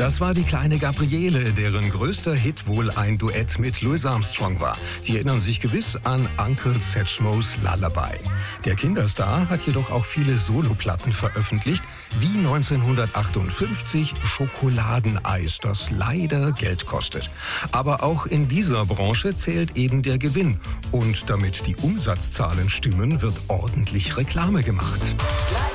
Das war die kleine Gabriele, deren größter Hit wohl ein Duett mit Louis Armstrong war. Sie erinnern sich gewiss an Uncle Satchmo's Lullaby. Der Kinderstar hat jedoch auch viele Soloplatten veröffentlicht, wie 1958 Schokoladeneis, das leider Geld kostet. Aber auch in dieser Branche zählt eben der Gewinn. Und damit die Umsatzzahlen stimmen, wird ordentlich Reklame gemacht.